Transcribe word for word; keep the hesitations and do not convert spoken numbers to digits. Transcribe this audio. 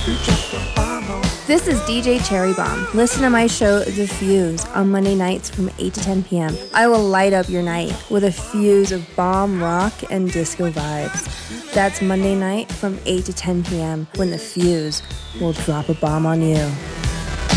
This is D J Cherry Bomb. Listen to my show, The Fuse, on Monday nights from eight to ten p.m. I will light up your night with a fuse of bomb rock and disco vibes. That's Monday night from eight to ten p.m. when The Fuse will drop a bomb on you.